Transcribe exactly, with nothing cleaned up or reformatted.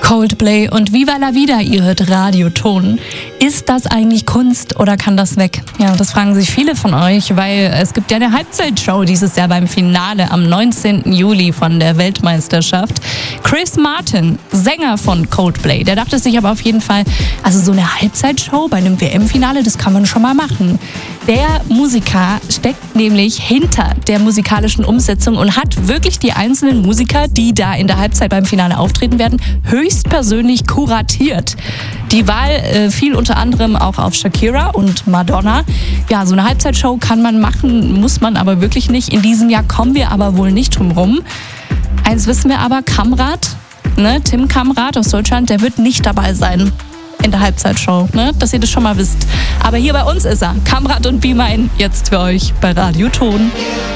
Coldplay und Viva la Vida, ihr hört Radioton. Ist das eigentlich Kunst oder kann das weg? Ja, das fragen sich viele von euch, weil es gibt ja eine Halbzeitshow dieses Jahr beim Finale am neunzehnten Juli von der Weltmeisterschaft. Chris Martin, Sänger von Coldplay, der dachte sich aber auf jeden Fall, also so eine Halbzeitshow bei einem W M-Finale, das kann man schon mal machen. Der Musiker steckt nämlich hinter der musikalischen Umsetzung und hat wirklich die einzelnen Musiker, die da in der Halbzeit beim Finale auftreten werden, höchstpersönlich kuratiert. Die Wahl äh, fiel unter anderem auch auf Shakira und Madonna. Ja, so eine Halbzeitshow kann man machen, muss man aber wirklich nicht. In diesem Jahr kommen wir aber wohl nicht drum rum. Eins wissen wir aber, Kamrat, ne, Tim Kamrat aus Deutschland, der wird nicht dabei sein in der Halbzeitshow, ne, dass ihr das schon mal wisst. Aber hier bei uns ist er, Kamrat und Be Mine, jetzt für euch bei Radioton.